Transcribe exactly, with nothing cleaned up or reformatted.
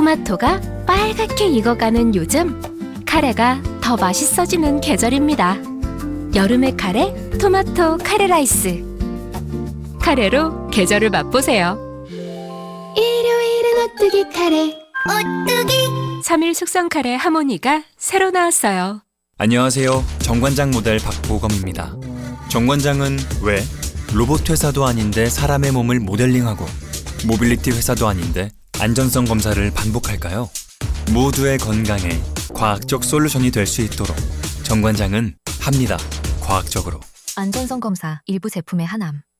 토마토가 빨갛게 익어가는 요즘, 카레가 더 맛있어지는 계절입니다. 여름의 카레, 토마토 카레 라이스. 카레로 계절을 맛보세요. 일요일은 오뚜기 카레. 오뚜기. 삼 일 숙성 카레 하모니가 새로 나왔어요. 안녕하세요. 정관장 모델 박보검입니다. 정관장은 왜 로봇 회사도 아닌데 사람의 몸을 모델링하고 모빌리티 회사도 아닌데 안전성 검사를 반복할까요? 모두의 건강에 과학적 솔루션이 될 수 있도록 정관장은 합니다. 과학적으로. 안전성 검사 일부 제품의 하남.